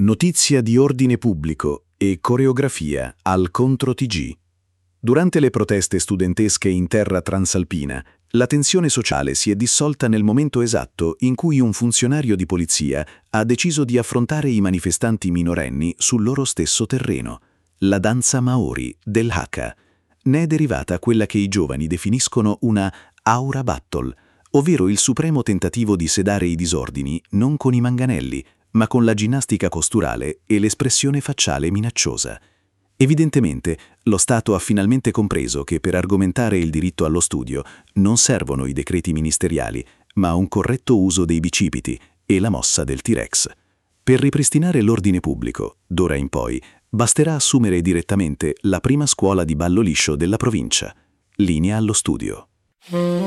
Notizia di ordine pubblico e coreografia al contro TG. Durante le proteste studentesche in terra transalpina, la tensione sociale si è dissolta nel momento esatto in cui un funzionario di polizia ha deciso di affrontare i manifestanti minorenni sul loro stesso terreno, la danza Maori del Haka. Ne è derivata quella che i giovani definiscono una aura battle, ovvero il supremo tentativo di sedare i disordini non con i manganelli, ma con la ginnastica costurale e l'espressione facciale minacciosa. Evidentemente, lo Stato ha finalmente compreso che per argomentare il diritto allo studio non servono i decreti ministeriali, ma un corretto uso dei bicipiti e la mossa del T-Rex. Per ripristinare l'ordine pubblico, d'ora in poi, basterà assumere direttamente la prima scuola di ballo liscio della provincia. Linea allo studio.